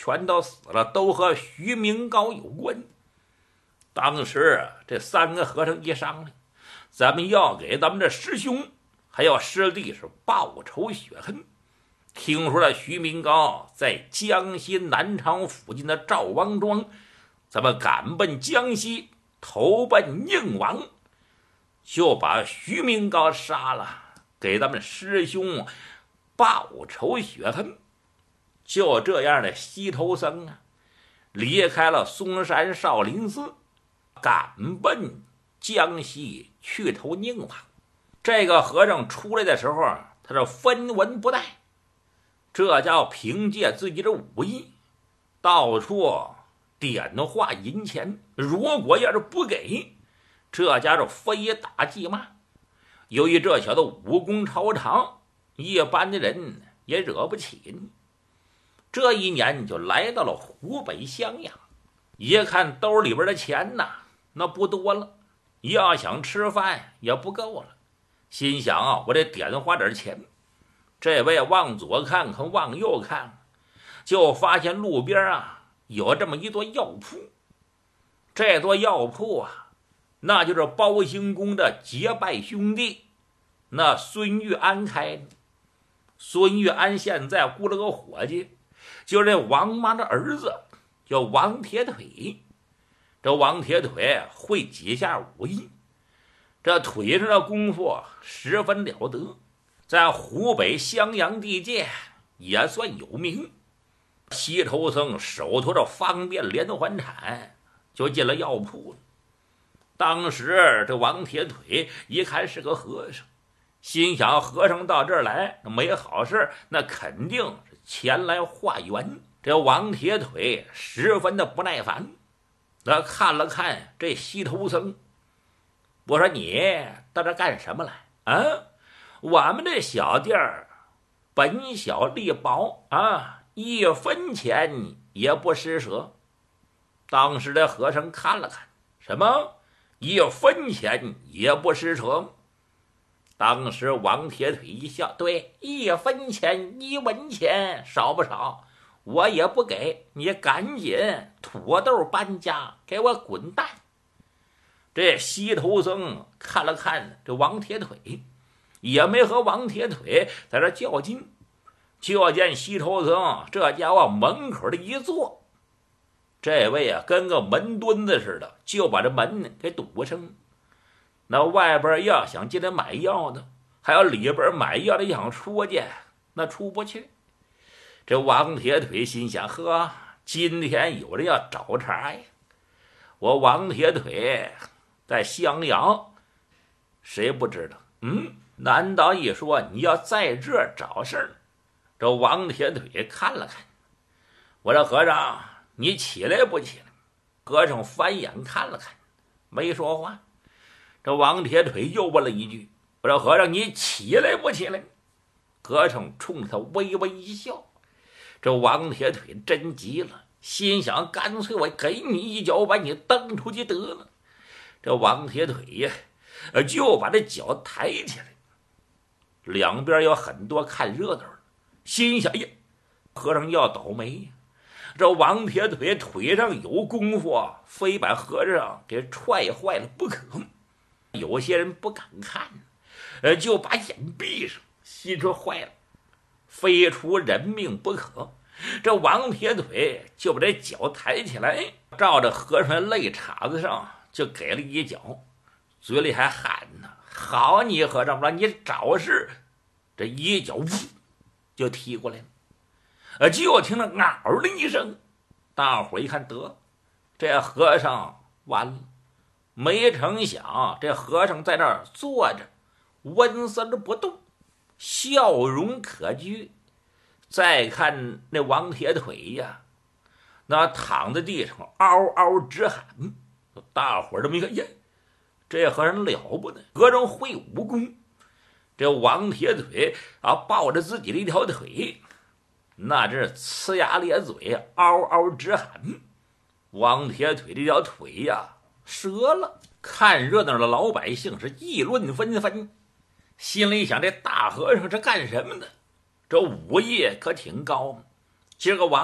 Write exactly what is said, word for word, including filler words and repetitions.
全都死了，都和徐明高有关。当时这三个和尚一商量，咱们要给咱们这师兄还要师弟是报仇雪恨。听说了徐明高在江西南昌附近的赵王庄，咱们赶奔江西，投奔宁王，就把徐明高杀了，给咱们师兄报仇雪恨。就这样的西头僧啊，离开了嵩山少林寺，赶奔江西去投宁王。这个和尚出来的时候，他是分文不带，这叫凭借自己的武艺，到处点化银钱。如果要是不给，这家伙非打即骂。由于这小子武功超常，一般的人也惹不起。这一年就来到了湖北襄阳，一看兜里边的钱呐，那不多了，要想吃饭也不够了。心想啊，我得点花点钱。这位往左看看，往右看，就发现路边啊有这么一座药铺。这座药铺啊，那就是包兴公的结拜兄弟，那孙玉安开的。孙玉安现在雇了个伙计，就是这王妈的儿子，叫王铁腿。这王铁腿会几下武艺，这腿上的功夫十分了得，在湖北襄阳地界也算有名。西头僧手托着方便连环铲，就进了药铺了。当时这王铁腿一看是个和尚，心想和尚到这儿来没好事，那肯定是前来化缘。这王铁腿十分的不耐烦，他看了看这西头僧，我说你到这干什么来啊？我们这小店儿本小利薄啊，一分钱也不施舍。当时这和尚看了看，什么一分钱也不施舍？当时王铁腿一笑，对，一分钱一文钱少不少，我也不给你，赶紧土豆搬家，给我滚蛋。这西头僧看了看这王铁腿，也没和王铁腿在这较劲，就见西头僧这家伙门口的一坐，这位啊跟个门墩子似的，就把这门给堵上。那外边要想进来买药的，还有里边买药的想出去，那出不去。这王铁腿心想，呵，今天有人要找茬呀！我王铁腿在襄阳，谁不知道？嗯，难道一说你要在这儿找事儿？这王铁腿看了看，我说和尚，你起来不起来？和尚翻眼看了看，没说话。这王铁腿又问了一句，我说和尚，你起来不起来？和尚冲他微微一笑。这王铁腿真急了，心想干脆我给你一脚把你蹬出去得了。这王铁腿呀，就把这脚抬起来。两边有很多看热闹的，心想呀，和尚要倒霉呀！这王铁腿腿上有功夫，非把和尚给踹坏了不可。有些人不敢看，呃，就把眼闭上，心说坏了，非出人命不可。这王铁腿就把这脚抬起来，照着和尚的肋叉子上就给了一脚，嘴里还喊呢：“好你和尚，让你找事！”这一脚呜就踢过来了，呃，就听着嗷的一声，大伙一看得，这和尚完了。没成想，这和尚在那儿坐着，温丝儿不动，笑容可掬。再看那王铁腿呀，那躺在地上嗷嗷直喊。大伙儿这么一看，呀，这和尚了不得，和尚会武功。这王铁腿啊，抱着自己的一条腿，那真是呲牙咧嘴，嗷嗷直喊。王铁腿这条腿呀，折了。看热闹的老百姓是议论纷纷，心里想这大和尚是干什么的？这武艺可挺高。今儿个王